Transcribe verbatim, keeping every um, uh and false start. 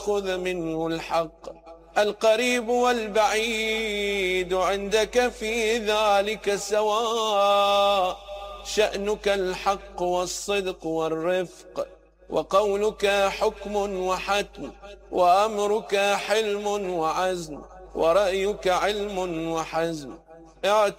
خذ منه الحق. القريب والبعيد عندك في ذلك سواء، شأنك الحق والصدق والرفق، وقولك حكم وحتم، وأمرك حلم وعزم، ورأيك علم وحزم.